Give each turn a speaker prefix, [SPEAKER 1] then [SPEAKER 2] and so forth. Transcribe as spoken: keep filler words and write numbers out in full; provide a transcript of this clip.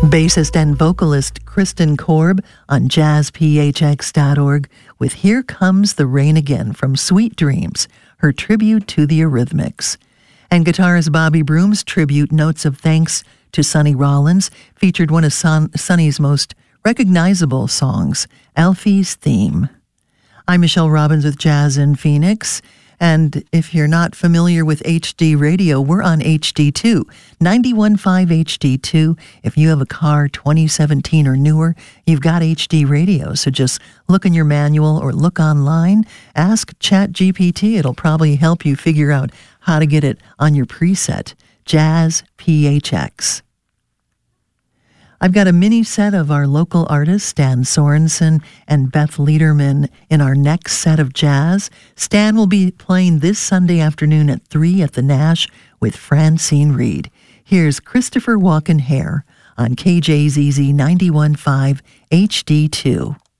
[SPEAKER 1] Bassist and vocalist Kristen Korb on jazz p h x dot org with Here Comes the Rain Again from Sweet Dreams, her tribute to the Eurythmics. And guitarist Bobby Broom's tribute Notes of Thanks to Sonny Rollins featured one of Son- Sonny's most recognizable songs, Alfie's Theme. I'm Michelle Robbins with Jazz in Phoenix. And if you're not familiar with H D Radio, we're on H D two, ninety-one point five H D two. If you have a car twenty seventeen or newer, you've got H D Radio. So just look in your manual or look online, ask ChatGPT. It'll probably help you figure out how to get it on your preset, Jazz P H X. I've got a mini set of our local artists, Stan Sorensen and Beth Lederman, in our next set of jazz. Stan will be playing this Sunday afternoon at three at the Nash with Francine Reed. Here's Christopher Walken Hare on K J Z Z ninety-one point five H D two.